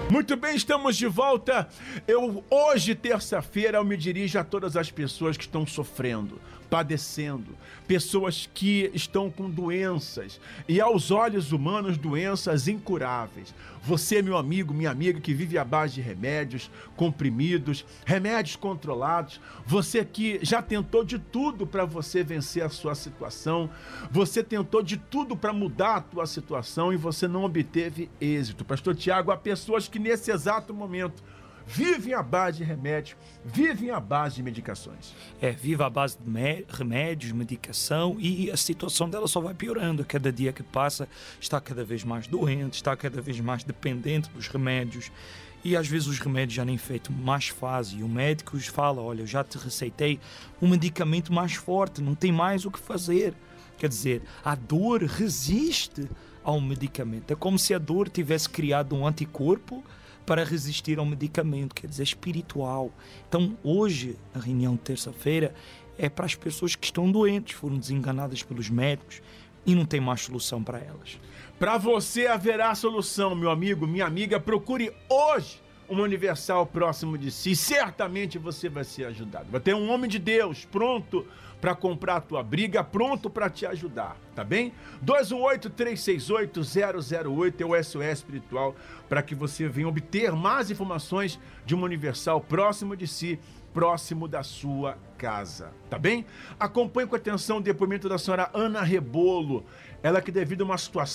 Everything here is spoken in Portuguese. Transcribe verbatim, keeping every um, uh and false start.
Muito bem, estamos de volta. Eu, hoje, terça-feira, eu me dirijo a todas as pessoas que estão sofrendo, padecendo, pessoas que estão com doenças e, aos olhos humanos, doenças incuráveis. Você, meu amigo, minha amiga, que vive à base de remédios, comprimidos, remédios controlados, você que já tentou de tudo para você vencer a sua situação, você tentou de tudo para mudar a tua situação e você não obteve êxito. Pastor Tiago, há pessoas que nesse exato momento vivem à base de remédios, vivem à base de medicações. É, vive à base de me- remédios, medicação, e a situação dela só vai piorando. Cada dia que passa está cada vez mais doente, está cada vez mais dependente dos remédios, e às vezes os remédios já nem feito mais fazem, e o médico fala: olha, eu já te receitei um medicamento mais forte, não tem mais o que fazer. Quer dizer, a dor resiste ao medicamento. É como se a dor tivesse criado um anticorpo para resistir ao medicamento, quer dizer, espiritual. Então, hoje, a reunião de terça-feira é para as pessoas que estão doentes, foram desenganadas pelos médicos e não tem mais solução para elas. Para você haverá solução, meu amigo, minha amiga. Procure hoje uma Universal próximo de si. Certamente você vai ser ajudado. Vai ter um homem de Deus pronto para comprar a tua briga, pronto para te ajudar, tá bem? dois um oito, três seis oito, zero zero oito é o S O S Espiritual para que você venha obter mais informações de uma Universal próximo de si, próximo da sua casa, tá bem? Acompanhe com atenção o depoimento da senhora Ana Rebolo, ela que devido a uma situação